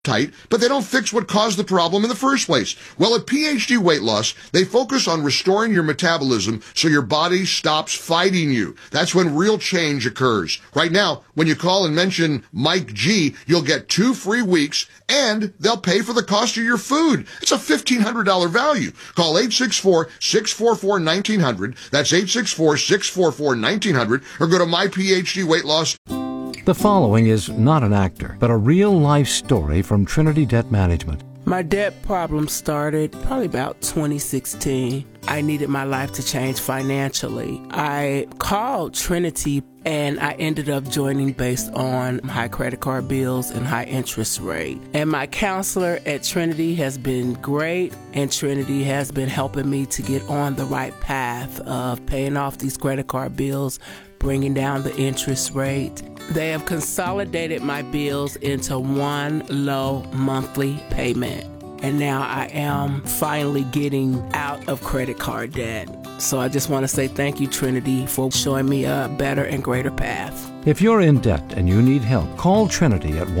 tight, but they don't fix what caused the problem in the first place. Well, at PhD Weight Loss, they focus on restoring your metabolism so your body stops fighting you. That's when real change occurs. Right now, when you call and mention Mike G, you'll get 2 free weeks and they'll pay for the cost of your food. It's a $1,500 value. Call 864-644-1900. That's 864-644-1900 or go to MyPhD Weight Loss. The following is not an actor, but a real-life story from Trinity Debt Management. My debt problem started probably about 2016. I needed my life to change financially. I called Trinity and I ended up joining based on high credit card bills and high interest rate. And my counselor at Trinity has been great, and Trinity has been helping me to get on the right path of paying off these credit card bills, bringing down the interest rate. They have consolidated my bills into one low monthly payment. And now I am finally getting out of credit card debt. So I just want to say thank you, Trinity, for showing me a better and greater path. If you're in debt and you need help, call Trinity at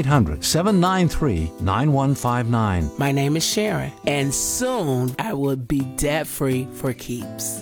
1-800-793-9159. My name is Sharon, and soon I will be debt-free for keeps.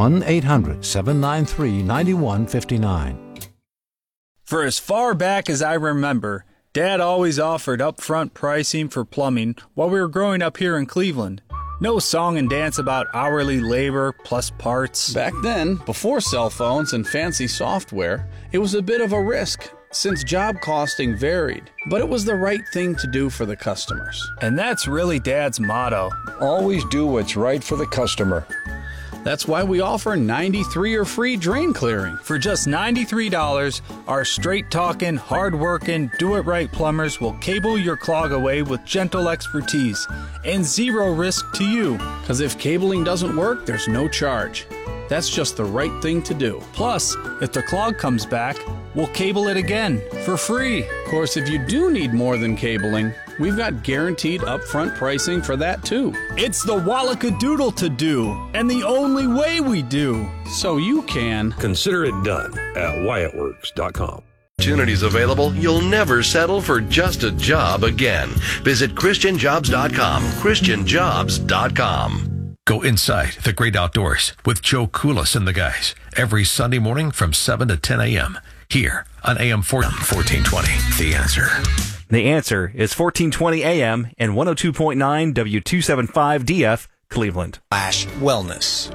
1-800-793-9159. For as far back as I remember, Dad always offered upfront pricing for plumbing while we were growing up here in Cleveland. No song and dance about hourly labor plus parts. Back then, before cell phones and fancy software, it was a bit of a risk since job costing varied. But it was the right thing to do for the customers. And that's really Dad's motto. Always do what's right for the customer. That's why we offer 93 free drain clearing. For just $93, our straight-talking, hard-working, do-it-right plumbers will cable your clog away with gentle expertise and zero risk to you. Because if cabling doesn't work, there's no charge. That's just the right thing to do. Plus, if the clog comes back, we'll cable it again for free. Of course, if you do need more than cabling, we've got guaranteed upfront pricing for that too. It's the Wallacadoodle to do, and the only way we do. So you can consider it done at WyattWorks.com. Opportunities available, you'll never settle for just a job again. Visit ChristianJobs.com. ChristianJobs.com. Go inside the great outdoors with Joe Koulis and the guys every Sunday morning from 7 to 10 a.m. here on AM 1420. The Answer. The Answer is 1420 AM and 102.9 W275DF, Cleveland. /wellness.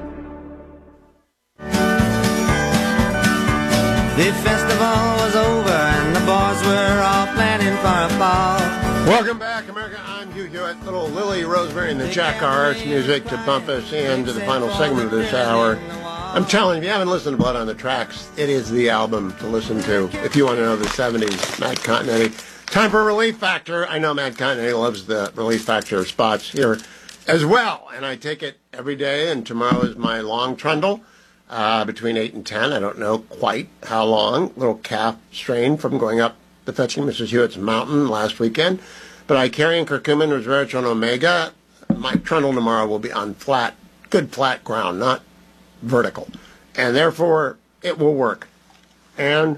The festival was over and the boys were all planning for a ball. Welcome back, America. I'm Hugh Hewitt. Little Lily Rosemary and the Jack Arts music to bump us into the final segment of this hour. I'm telling you, if you haven't listened to Blood on the Tracks, it is the album to listen to if you want to know the 70s. Matt Continetti. Time for Relief Factor. I know Matt Continetti loves the Relief Factor spots here as well, and I take it every day, and tomorrow is my long trundle between 8 and 10. I don't know quite how long. Little calf strain from going up the Fetching Mrs. Hewitt's mountain last weekend. But I carry in curcumin, resveratrol, and omega. My trundle tomorrow will be on flat, good flat ground, not vertical. And therefore, it will work. And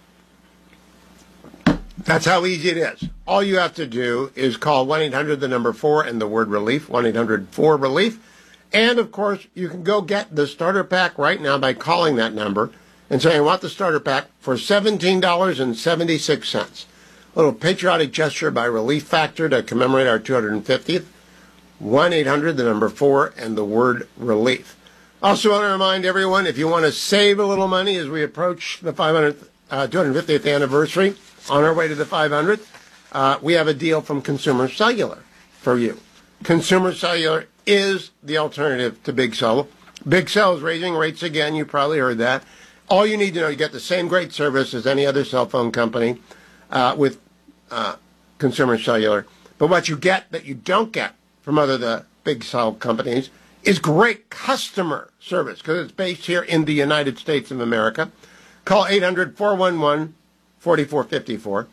that's how easy it is. All you have to do is call 1-800, the number 4, and the word relief, 1-800-4-RELIEF. And, of course, you can go get the starter pack right now by calling that number and saying, I want the starter pack for $17.76. A little patriotic gesture by Relief Factor to commemorate our 250th. 1-800, the number 4, and the word relief. Also want to remind everyone, if you want to save a little money as we approach the 250th anniversary, on our way to the 500th, we have a deal from Consumer Cellular for you. Consumer Cellular is the alternative to Big Cell. Big Cell is raising rates again. You probably heard that. All you need to know, you get the same great service as any other cell phone company with Consumer Cellular. But what you get that you don't get from the big cell companies is great customer service because it's based here in the United States of America. Call 800-411-4454.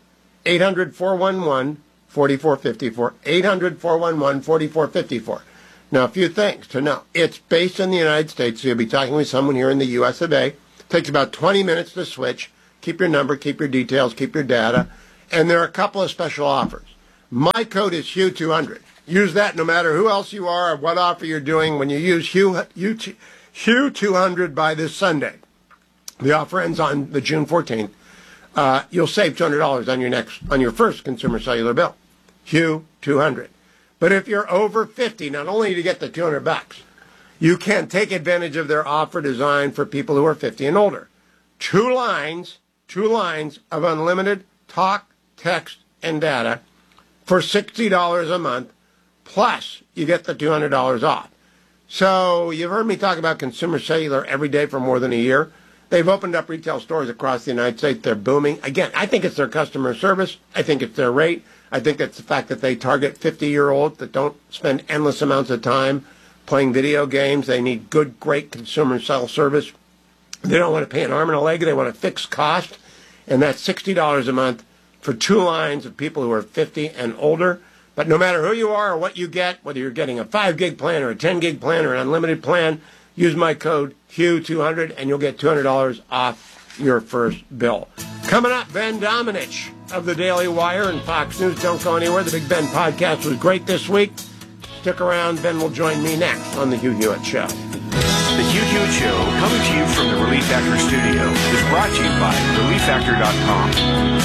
800-411-4454. 800-411-4454. Now, a few things to know. It's based in the United States, so you'll be talking with someone here in the U.S. of A. It takes about 20 minutes to switch. Keep your number, keep your details, keep your data. And there are a couple of special offers. My code is Hugh200. Use that no matter who else you are or what offer you're doing. When you use Hugh200 by this Sunday, the offer ends on the June 14th. You'll save $200 on your first consumer cellular bill. Hugh200. But if you're over 50, not only do you get the $200, you can take advantage of their offer designed for people who are 50 and older. Two lines of unlimited talk, text, and data for $60 a month, plus you get the $200 off. So you've heard me talk about consumer cellular every day for more than a year. They've opened up retail stores across the United States. They're booming. Again, I think it's their customer service. I think it's their rate. I think it's the fact that they target 50-year-olds that don't spend endless amounts of time playing video games. They need good, great consumer cell service. They don't want to pay an arm and a leg. They want a fixed cost. And that's $60 a month for two lines of people who are 50 and older. But no matter who you are or what you get, whether you're getting a 5-gig plan or a 10-gig plan or an unlimited plan, use my code Hugh200 and you'll get $200 off your first bill. Coming up, Ben Domenech of the Daily Wire and Fox News. Don't go anywhere. The Big Ben podcast was great this week. Stick around. Ben will join me next on The Hugh Hewitt Show. The Hugh Hewitt Show, coming to you from the Relief Factor studio, is brought to you by ReliefFactor.com.